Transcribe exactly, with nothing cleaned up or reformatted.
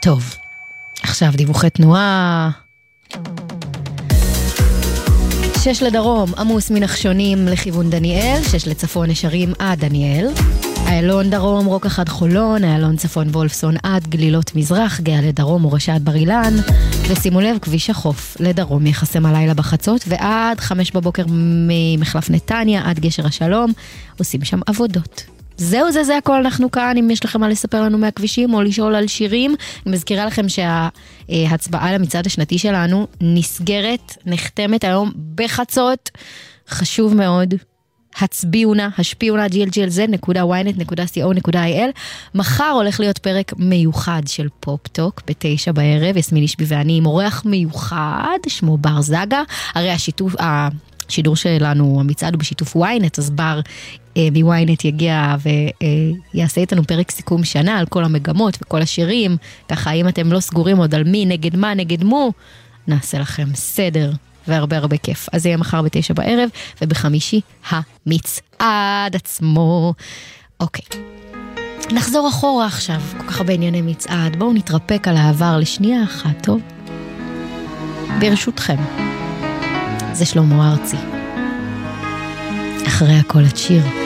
טוב, עכשיו דיווחי תנועה. שש לדרום, עמוס מנחשונים לכיוון דניאל, שש לצפון נשרים עד דניאל. איילון דרום, רוקח עד חולון, איילון צפון וולפסון עד גלילות מזרח, גאה לדרום ורשע עד בר אילן, ושימו לב, כביש החוף לדרום יחסם הלילה בחצות, ועד חמש בבוקר ממחלף נתניה עד גשר השלום, עושים שם עבודות. זהו זה, זה הכל, אנחנו כאן, אם יש לכם מה לספר לנו מהכבישים או לשאול על שירים. אני מזכירה לכם שההצבעה למצעד השנתי שלנו נסגרת, נחתמת היום בחצות, חשוב מאוד. הצביעו נא, השפיעו נא, ג'י אל ג'י אל זד נקודה וואי נט נקודה סי או נקודה איי אל. מחר הולך להיות פרק מיוחד של פופ-טוק בתשע בערב, יסמין אישבי ואני עם אורח מיוחד, שמו בר זגה. הרי השיתוף, השידור שלנו, המצעד הוא בשיתוף וואי נט, אז בר מ-וואי נט יגיע ויעשה איתנו פרק סיכום שנה על כל המגמות וכל השירים. ככה, אם אתם לא סגורים עוד על מי, נגד מה, נגד מו, נעשה לכם סדר. והרבה הרבה כיף. אז זה יהיה מחר בתשע בערב, ובחמישי המצעד עצמו. אוקיי. נחזור אחורה עכשיו, כל כך הרבה ענייני מצעד. בואו נתרפק על העבר לשנייה אחת, טוב? ברשותכם. זה שלמה ארצי. אחרי הכל את שיר.